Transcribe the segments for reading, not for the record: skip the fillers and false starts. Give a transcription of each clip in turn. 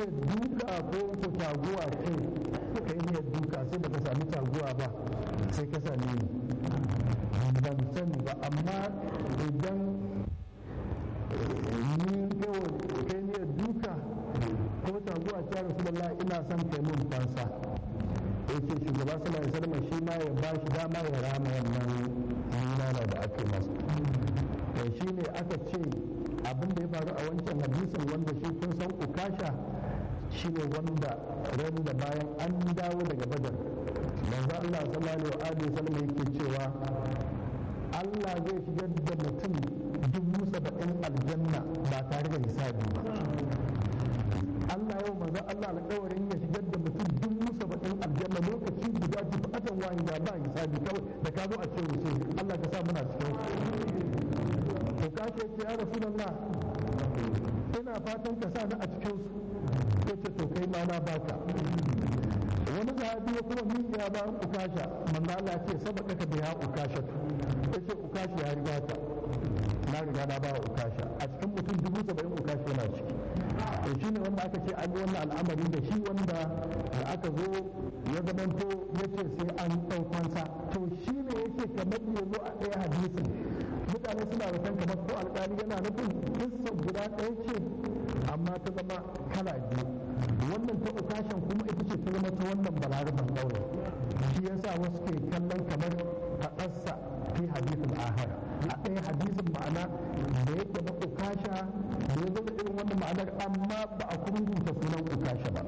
niyyar duka ko ko taguwa ce kai niyyar duka sai baka sami taguwa ba sai ka sami ban sani ba amma idan ni kai niyyar duka ko taguwa ce Rasulullah ina son kai mun fansa yake shugaba sallallahu alaihi wasallam shi ma ya ba shi dama ya rama wannan nuna da ake masa to shi ne aka ce abin da ya faru a wancan hadisin wanda shi kun san ukasha shi ne wanda ran da bayan an dawo daga badar manzo Allah sallallahu alaihi wasallam yake cewa Allah zai shigar da mutum 70,000 aljanna ba tare da hisabi ba Allah yau manzo Allah alƙawarin ya shigar da mutum 70,000 aljanna lokaci guda tufatan wahida ba hisabi kawai da ka zo a ce wuce Allah ka sa muna cikin to ka ce ya Rasulullah ina fatan ka sa ni a cikin su yace to kai ma na baka wani sahabi ya kuma miƙa ba ukasha manzo Allah ce sabaka ka biya ukasha yace ukasha ya riga ka na riga na ba ukasha a cikin mutum 70,000 ukasha yana ciki to shi ne wanda aka ce an yi wannan al'amari da shi wanda da aka zo ya zamanto ya ce sai an ɗaukansa to shi ne yake kamar yanzu a ɗaya hadisin mutane suna zaton kamar ko alƙali yana nufin kissan guda ɗaya ce amma ta zama kala biyu wannan ta ukashan kuma ita ce ta zama ta wannan balaraban ɗaure shi yasa wasu ke kallon kamar faɗarsa fi hadisin ahar a ɗaya hadisin ma'ana da yadda na ukasha da ya zo da irin wannan ma'anar amma ba a kuma rubuta sunan ukasha ba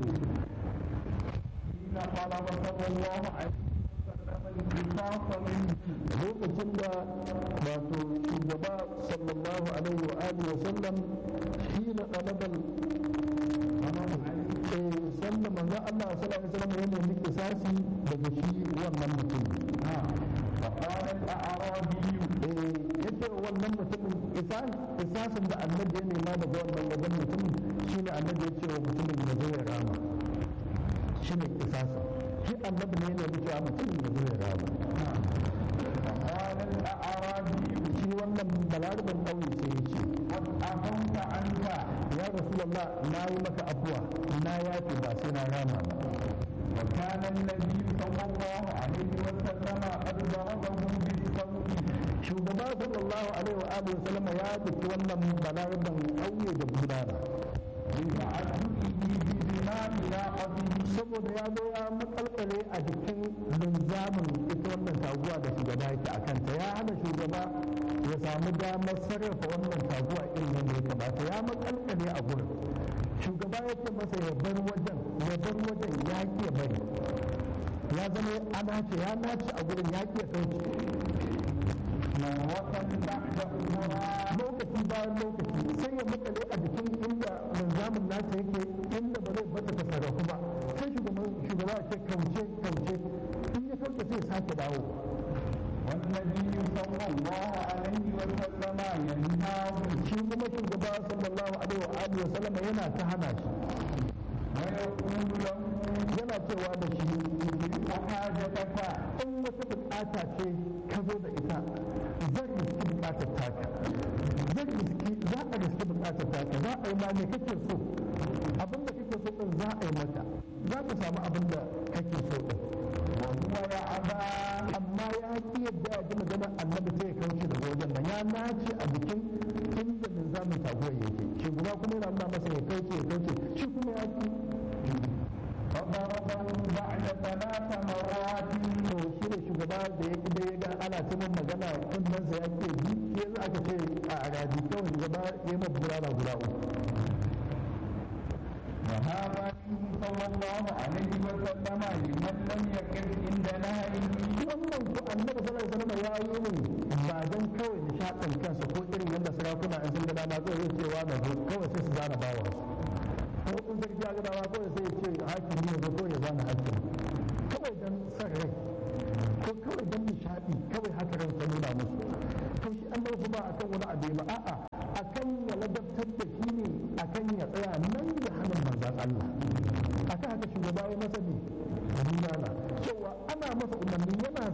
lokacin da wato shugaba sallallahu alaihi wa alihi wa sallam shi na ɗalabar sannan manzo Allah sallallahu alaihi wa sallam ya nemi kisasi daga shi wannan mutum فقال الأعرابي yace wannan mutumin isasin da annabi ya nema daga wannan wajen mutumin shine annabi ya ce wa mutumin ya zo ya rama shine isasin shi annabi ne ya cewa mutumin ya zo ya rama فقال الأعرابي shi wannan balarabin ƙauye sai ya ce afanta anka ya rasulullah na yi maka afuwa na yafe ba sai na rama ba وكان النبي صلى الله عليه وسلم قد ضربه بالصوت shugaba sallallahu alaihi wa alihi wasallam ya duki wannan balaraban kauye da gudana saboda ya zo ya makalkale a jikin linzamin ita wannan taguwa da shugaba yake a kanta ya hana shugaba ya samu damar sarrafa wannan taguwa irin yadda ya kamata ya makalkale a gurin shugaba ya ce masa ya bar wajen ya ki ya bari ya zama ya nace a gurin ya ki ya kauce lokaci bayan lokaci sai ya makale a jikin inda linzamin nata yake inda ba zai bata ta sarrafu ba sai shugaba ya ce kauce in ya kauce sai sake dawo والنبي صلى الله عليه وسلم ينهاه شي كما شugaba sallallahu alaihi wa alihi wa sallam yana ta hana shi yana cewa da shi hajataka in wata bukata ce ka zo da ita zan riski bukatar taka za a riski bukatar taka za a yi ma me kake so abinda kake so din za a yi maka za ka samu abinda kake so din wa ya aba amma ya ki yadda ya ji maganar annabi sai ya kauce daga wajen nan ya nace a jikin inda linzamin taguwar yake shugaba kuma yana nuna masa ya kauce shi kuma ya ki فضربه بعد 3 مرات to shi ne shugaba da ya kida ya ga ana ta magana kunnen sa ya ce ji yanzu aka ce a arabi kawai shugaba ya ma burana guda uku وهذا صلى الله عليه وسلم لمن لم يكن عند نهره wannan ko annabi sallallahu alaihi wasallam ya yi ne ba dan kawai nishadin kansa ko irin yadda sarakuna in sun ga dama zai yi cewa da kawai sai su zana bawa ko in sarki ya ga dama kawai sai ya ce hakimi ne ko ya zana hakimi kawai dan san rai ko kawai dan nishadi kawai haka ran sa nuna musu to shi annabi ba akan wani abu ba a'a akan ya ladabtar da shi ne akan ya tsaya nan da hannun manzon Allah akan haka shugaba ya masa ne nuna cewa ana masa umarni yana